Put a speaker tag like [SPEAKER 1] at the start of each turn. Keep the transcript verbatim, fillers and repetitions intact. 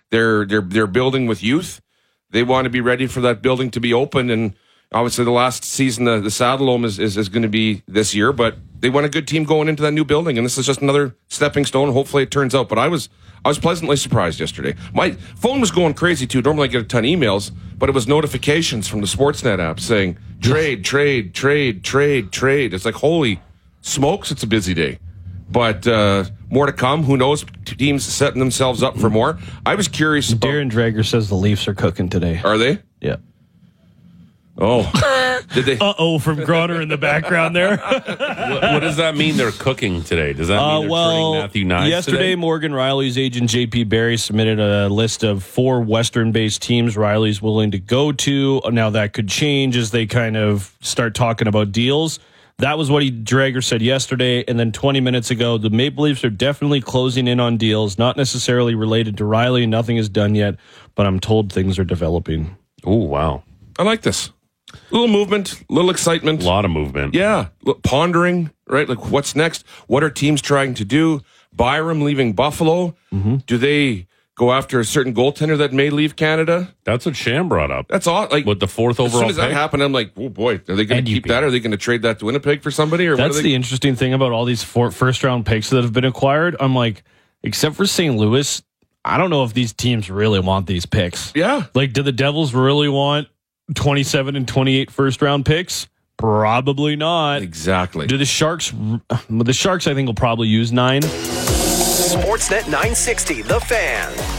[SPEAKER 1] They're they're they're building with youth. They want to be ready for that building to be open. And obviously, the last season, the, the Saddledome is, is is going to be this year. But they want a good team going into that new building, and this is just another stepping stone. Hopefully, it turns out. But I was I was pleasantly surprised yesterday. My phone was going crazy too. Normally, I get a ton of emails, but it was notifications from the Sportsnet app saying trade, trade, trade, trade, trade. It's like, holy smokes, it's a busy day. But uh, more to come. Who knows? Teams setting themselves up for more. I was curious about...
[SPEAKER 2] Darren Drager says the Leafs are cooking today.
[SPEAKER 1] Are they?
[SPEAKER 2] Yeah.
[SPEAKER 1] Oh. Did they?
[SPEAKER 2] Uh-oh from Groner in the background there.
[SPEAKER 3] what, what does that mean they're cooking today? Does that mean
[SPEAKER 2] Uh,
[SPEAKER 3] they're
[SPEAKER 2] well,
[SPEAKER 3] turning Matthew Knies
[SPEAKER 2] yesterday,
[SPEAKER 3] today?
[SPEAKER 2] Morgan Riley's agent, J P Barry, submitted a list of four Western-based teams Riley's willing to go to. Now, that could change as they kind of start talking about deals. That was what he Drager said yesterday, and then twenty minutes ago, the Maple Leafs are definitely closing in on deals, not necessarily related to Riley. Nothing is done yet, but I'm told things are developing.
[SPEAKER 3] Oh, wow.
[SPEAKER 1] I like this. A little movement, a little excitement.
[SPEAKER 3] A lot of movement.
[SPEAKER 1] Yeah. Pondering, right? Like, what's next? What are teams trying to do? Byram leaving Buffalo.
[SPEAKER 2] Mm-hmm.
[SPEAKER 1] Do they go after a certain goaltender that may leave Canada?
[SPEAKER 3] That's what Sham brought up.
[SPEAKER 1] That's all. Like,
[SPEAKER 3] with the fourth
[SPEAKER 1] as
[SPEAKER 3] overall
[SPEAKER 1] soon as that
[SPEAKER 3] pick?
[SPEAKER 1] happened, I'm like, oh boy, are they going
[SPEAKER 2] And
[SPEAKER 1] to
[SPEAKER 2] you
[SPEAKER 1] keep
[SPEAKER 2] beat
[SPEAKER 1] that?
[SPEAKER 2] it.
[SPEAKER 1] Are they going to trade that to Winnipeg for somebody? Or
[SPEAKER 2] That's
[SPEAKER 1] what are
[SPEAKER 2] the
[SPEAKER 1] they...
[SPEAKER 2] interesting thing about all these four, first-round picks that have been acquired. I'm like, except for Saint Louis, I don't know if these teams really want these picks.
[SPEAKER 1] Yeah.
[SPEAKER 2] Like, do the Devils really want twenty-seven and twenty-eight first-round picks? Probably not.
[SPEAKER 1] Exactly.
[SPEAKER 2] Do the Sharks... The Sharks, I think, will probably use nine.
[SPEAKER 4] Sportsnet nine sixty, The Fan.